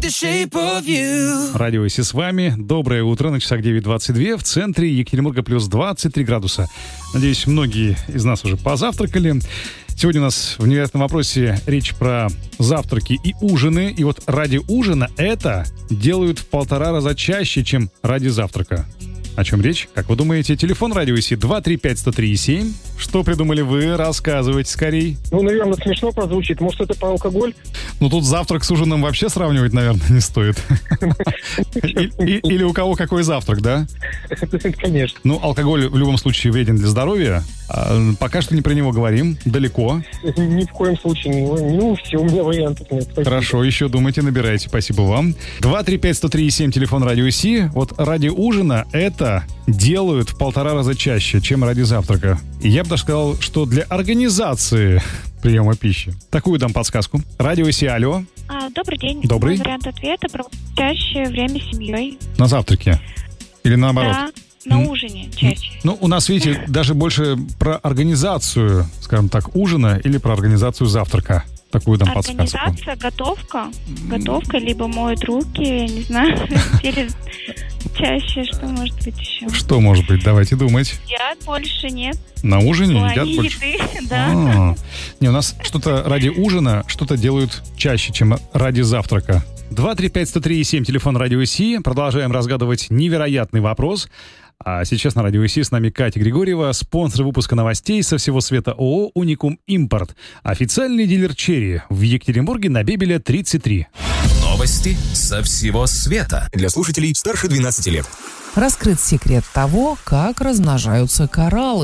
Радио Си с вами. Доброе утро. На часах 9:22. В центре Екатеринбурга плюс 23 градуса. Надеюсь, многие из нас уже позавтракали. Сегодня у нас в невероятном вопросе речь про завтраки и ужины. И вот ради ужина это делают в 1,5 раза чаще, чем ради завтрака. О чем речь? Как вы думаете? Телефон Радио Си 235-103-7. Что придумали вы? Рассказывайте скорей. Наверное, смешно прозвучит. Может, это про алкоголь? Тут завтрак с ужином вообще сравнивать, наверное, не стоит. Или у кого какой завтрак, да? Конечно. Алкоголь в любом случае вреден для здоровья. Пока что не про него говорим. Далеко. Ни в коем случае не. Все, у меня вариантов нет. Спасибо. Хорошо, еще думайте, набирайте. Спасибо вам. 235-103-7, телефон Радио Си. Вот ради ужина это делают в 1,5 раза чаще, чем ради завтрака. И я бы даже сказал, что для организации приема пищи. Такую дам подсказку. Радио Си, алло. Добрый день. Добрый. Мой вариант ответа — проводящее время с семьей. На завтраке? Или наоборот? Да, на ужине чаще. У нас, видите, даже больше про организацию, скажем так, ужина или про организацию завтрака. Такую дам подсказку. Организация, готовка, либо моют руки, я не знаю, чаще, что может быть еще? Что может быть? Давайте думать. Едят больше, нет? На ужине В плане едят больше? еды, да. Не, у нас что-то ради ужина, что-то делают чаще, чем ради завтрака. 235-103-7, телефон Радио Си. Продолжаем разгадывать невероятный вопрос. А сейчас на Радио Си с нами Катя Григорьева, спонсор выпуска новостей со всего света ООО «Уникум Импорт». Официальный дилер черри в Екатеринбурге на Бебеля 33. Новости со всего света. Для слушателей старше 12 лет. Раскрыт секрет того, как размножаются кораллы.